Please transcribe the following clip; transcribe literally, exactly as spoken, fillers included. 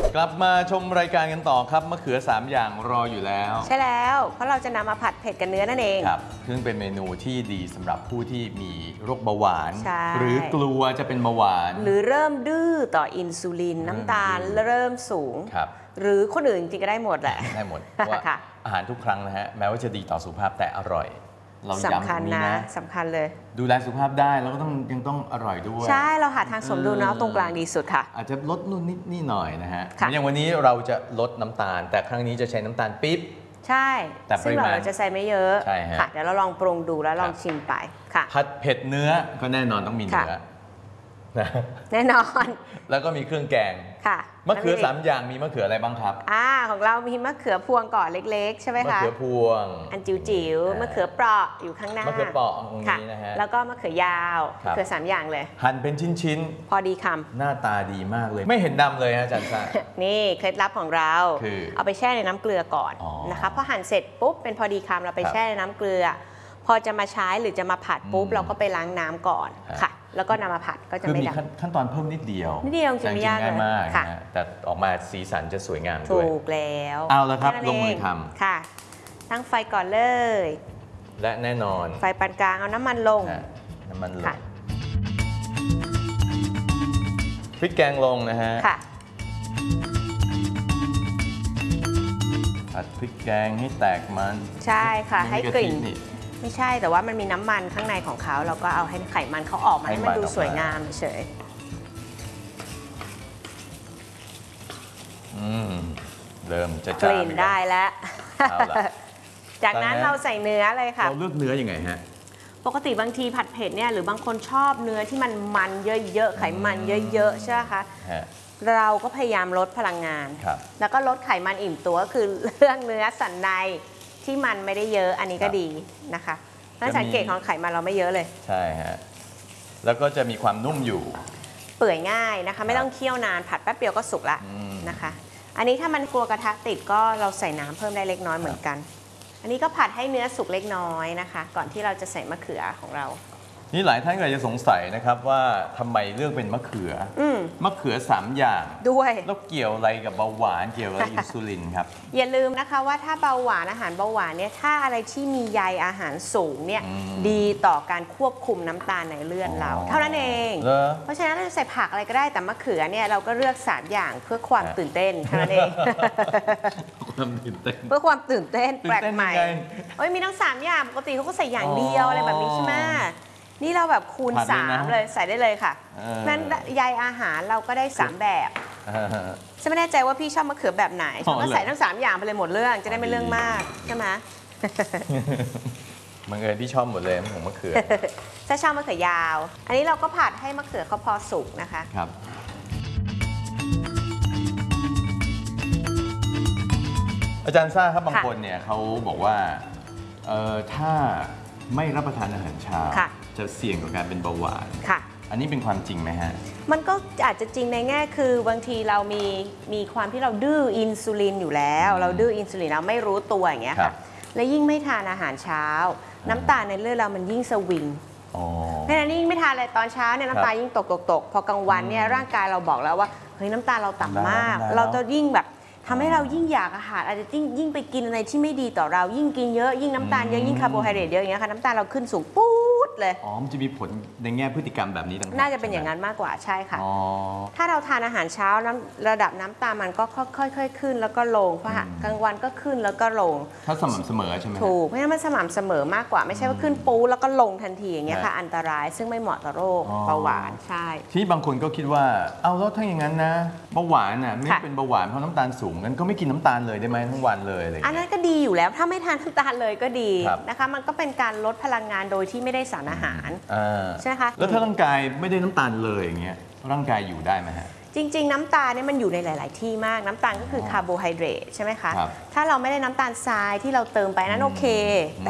กลับมาชมรายการกันต่อครับมะเขือสามอย่างรออยู่แล้วใช่แล้วเพราะเราจะนำมาผัดเผ็ดกับเนื้อนั่นเองครับซึ่งเป็นเมนูที่ดีสำหรับผู้ที่มีโรคเบาหวานหรือกลัวจะเป็นเบาหวานหรือเริ่มดื้อต่ออินซูลินน้ำตาลเริ่มสูงหรือคนอื่นจริงๆก็ได้หมดแหละได้หมดว่าอาหารทุกครั้งนะฮะแม้ว่าจะดีต่อสุขภาพแต่อร่อยเราย้ำตรงนี้นะสำคัญเลยดูแลสุขภาพได้แล้วก็ต้องยังต้องอร่อยด้วยใช่เราหาทางสมดุลเนาะตรงกลางดีสุดค่ะอาจจะลดนู่นนิดนี่หน่อยนะฮะอย่างวันนี้เราจะลดน้ำตาลแต่ครั้งนี้จะใช้น้ำตาลปี๊บใช่แต่ซึ่งเราจะใส่ไม่เยอะค่ะเดี๋ยวเราลองปรุงดูแล้วลองชิมไปค่ะผัดเผ็ดเนื้อก็แน่นอนต้องมีเนื้อแน่นอนแล้วก็มีเครื่องแกงค่ะมะเขือสามอย่างมีมะเขืออะไรบ้างครับอ่าของเรามีมะเขือพวงก่อนเล็กๆใช่ไหมคะมะเขือพวงอันจิ๋วๆมะเขือเปราะอยู่ข้างหน้ามะเขือเปราะตรงนี้นะฮะแล้วก็มะเขือยาวมะเขือสามอย่างเลยหั่นเป็นชิ้นๆพอดีคำหน้าตาดีมากเลยไม่เห็นดำเลยฮะอาจารย์ซ่านี่เคล็ดลับของเราเอาไปแช่ในน้ำเกลือก่อนนะคะพอหั่นเสร็จปุ๊บเป็นพอดีคำเราไปแช่ในน้ำเกลือพอจะมาใช้หรือจะมาผัดปุ๊บเราก็ไปล้างน้ำก่อนค่ะแล้วก็นำมาผัดก็จะไม่ดำขั้นตอนเพิ่มนิดเดียวนิดเดียวจริงไม่ยากเลยค่ะแต่ออกมาสีสันจะสวยงามด้วยถูกแล้วเอาละครับลงมือทำค่ะตั้งไฟก่อนเลยและแน่นอนไฟปานกลางเอาน้ำมันลงน้ำมันลงพริกแกงลงนะฮะค่ะผัดพริกแกงให้แตกมันใช่ค่ะให้กลิ่นไม่ใช่แต่ว่ามันมีน้ำมันข้างในของเขาเราก็เอาให้ไขมันเขาออกมาให้มันดูสวยงามเฉยอืมเริ่มจะกลิ่นได้แล้วจากนั้นเราใส่เนื้อเลยค่ะเราเลือกเนื้อยังไงฮะปกติบางทีผัดเผ็ดเนี่ยหรือบางคนชอบเนื้อที่มันมันเยอะๆไขมันเยอะๆใช่ไหมคะเราก็พยายามลดพลังงานแล้วก็ลดไขมันอิ่มตัวก็คือเรื่องเนื้อสันในที่มันไม่ได้เยอะอันนี้ก็ดีนะคะถ้าสังเกตของไขมันเราไม่เยอะเลยใช่ฮะแล้วก็จะมีความนุ่มอยู่เปื่อยง่ายนะคะไม่ต้องเคี่ยวนานผัดแป๊บเดียวก็สุกละนะคะอันนี้ถ้ามันกลัวกระทะติดก็เราใส่น้ำเพิ่มได้เล็กน้อยเหมือนกันอันนี้ก็ผัดให้เนื้อสุกเล็กน้อยนะคะก่อนที่เราจะใส่มะเขือของเรานี่หลายท่านก็อาจจะสงสัยนะครับว่าทำไมเลือกเป็นมะเขือมะเขือสามอย่างด้วยแล้วเกี่ยวอะไรกับเบาหวานเกี่ยวกับอินซูลินครับอย่าลืมนะคะว่าถ้าเบาหวานอาหารเบาหวานเนี่ยถ้าอะไรที่มีใยอาหารสูงเนี่ยดีต่อการควบคุมน้ำตาลในเลือดเราเท่านั้นเองเพราะฉะนั้นเราจะใส่ผักอะไรก็ได้แต่มะเขือเนี่ยเราก็เลือกสามอย่างเพื่อความตื่นเต้นเท่านั้นเองความตื่นเต้นเพื่อความตื่นเต้นแปลกใหม่เอ้ยมีทั้งสามอย่างปกติเขาก็ใส่อย่างเดียวอะไรแบบนี้ใช่ไหมนี่เราแบบคูณสามเลยใส่ได้เลยค่ะนั้นใยอาหารเราก็ได้สามแบบฉันไม่แน่ใจว่าพี่ชอบมะเขือแบบไหนฉันก็ใส่ทั้งสามอย่างไปเลยหมดเรื่องจะได้ไม่เรื่องมากใช่ไหมมะเขือพี่ชอบหมดเลยของมะเขือถ้าชอบมะเขือยาวอันนี้เราก็ผัดให้มะเขือเขาพอสุกนะคะครับอาจารย์ซ่าครับบางคนเนี่ยเขาบอกว่าถ้าไม่รับประทานอาหารเช้าจะเสี่ยงกับการเป็นเบาหวานอันนี้เป็นความจริงไหมฮะมันก็อาจจะจริงในแง่คือบางทีเรามีมีความที่เราดื้ออินซูลินอยู่แล้วเราดื้ออินซูลินเราไม่รู้ตัวอย่างเงี้ยค่ะและยิ่งไม่ทานอาหารเช้าน้ำตาลในเลือดเรามันยิ่งสวิงเพราะฉะนั้นยิ่งไม่ทานอะไรตอนเช้าเนี่ยน้ำตาลยิ่งตกตกตกพอกลางวันเนี่ยร่างกายเราบอกแล้วว่าเฮ้ยน้ำตาลเราต่ำมากเราจะยิ่งแบบทำให้เรายิ่งอยากอาหารอาจจะยิ่งยิ่งไปกินอะไรที่ไม่ดีต่อเรายิ่งกินเยอะยิ่งน้ำตาลเยอะยิ่งคาร์โบไฮเดรตเยอะอย่างเงี้ยค่ะน้ำตาลเราขึ้นสูงปุ๊ดเลยอ๋อมันจะมีผลในแง่พฤติกรรมแบบนี้ต่างๆน่าจะเป็นอย่างนั้นมากกว่าใช่ค่ะถ้าเราทานอาหารเช้าน้ำระดับน้ำตาลมันก็ค่อยๆขึ้นแล้วก็ลงเพราะกลางวันก็ขึ้นแล้วก็ลงถ้าสม่ำเสมอใช่ไหมถูกเพราะฉะนั้นมันสม่ำเสมอมากกว่าไม่ใช่ว่าขึ้นปูแล้วก็ลงทันทีอย่างเงี้ยค่ะอันตรายซึ่งไม่เหมาะต่อโรคเบาหวานใช่ที่บางคนก็คิดว่าเอาแล้วถ้าอย่างนั้นนะเบาหวานน่ะไม่เป็นเบาหวานเพราะน้ำตาลสูงงั้นก็ไม่กินน้ำตาลเลยได้ไหมทั้งวันเลยอะไรอันนั้นก็ดีอยู่แล้วถ้าไม่ทานน้ำตาลเลยก็ดีนะคะมันก็เป็นการลดพลังงานโดยที่ไม่ได้สารอาหารใช่ไหมคะแล้วถ้าร่างกายไม่ได้น้ำตาลเลยอย่างเงี้ยร่างกายอยู่ได้ไหมฮะจริงๆน้ำตาลเนี่ยมันอยู่ในหลายๆที่มากน้ำตาลก็คือคาร์โบไฮเดรตใช่ไหมคะถ้าเราไม่ได้น้ำตาลทรายที่เราเติมไปนั้นโอเค